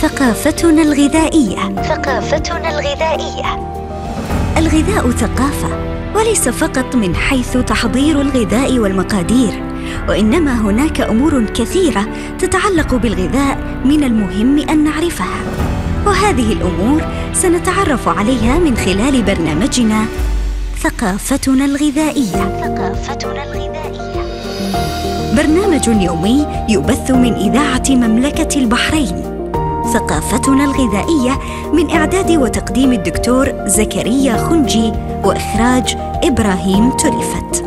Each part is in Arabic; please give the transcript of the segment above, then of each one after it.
ثقافتنا الغذائية. ثقافتنا الغذائية. الغذاء ثقافة، وليس فقط من حيث تحضير الغذاء والمقادير، وإنما هناك أمور كثيرة تتعلق بالغذاء من المهم أن نعرفها، وهذه الأمور سنتعرف عليها من خلال برنامجنا ثقافتنا الغذائية. ثقافتنا الغذائية برنامج يومي يبث من إذاعة مملكة البحرين. ثقافتنا الغذائية من إعداد وتقديم الدكتور زكريا خنجي، وإخراج إبراهيم تلفت.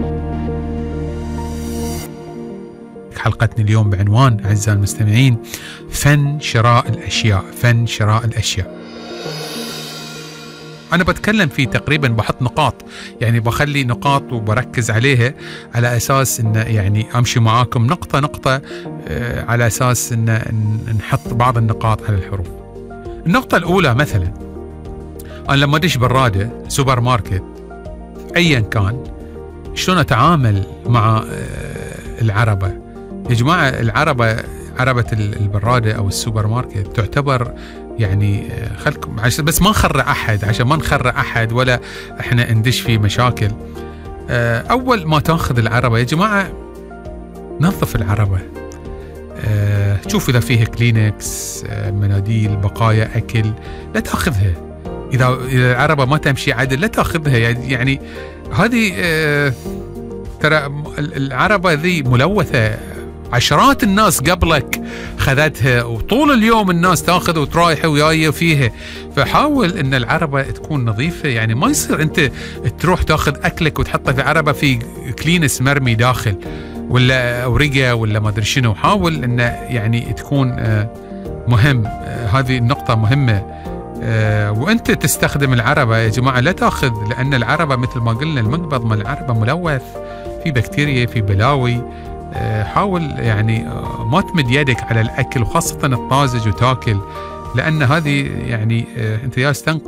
حلقتنا اليوم بعنوان أعزائي المستمعين فن شراء الأشياء. فن شراء الأشياء. أنا بتكلم فيه تقريبا بحط نقاط، يعني بخلي نقاط وبركز عليها على أساس إن يعني أمشي معاكم نقطة نقطة، على أساس إن نحط بعض النقاط على الحروف. النقطة الأولى مثلا، أنا لما أدش برادة سوبر ماركت أيا كان، شلون أتعامل مع العربة؟ يا جماعة العربة، عربة البرادة أو السوبر ماركت تعتبر يعني خلكم بس ما نخرع أحد، عشان ما نخرع أحد ولا إحنا ندش في مشاكل. أول ما تأخذ العربة يا جماعة نظف العربة، شوف إذا فيها كلينكس، مناديل، بقايا أكل لا تأخذها. إذا العربة ما تمشي عدل لا تأخذها. يعني هذه ترى العربة ذي ملوثة، عشرات الناس قبلك خذتها، وطول اليوم الناس تاخذ وترايح ويايه فيها. فحاول ان العربة تكون نظيفة، يعني ما يصير انت تروح تاخذ اكلك وتحطه في عربة في كلينس مرمي داخل ولا اورقة ولا ما ادري شنو. حاول ان يعني تكون مهم، هذه النقطة مهمة. وانت تستخدم العربة يا جماعة لا تاخذ، لان العربة مثل ما قلنا المنبض مال العربة ملوث، في بكتيريا، في بلاوي. حاول يعني ما تمد يدك على الأكل، وخاصة الطازج وتاكل، لأن هذه يعني أنت يا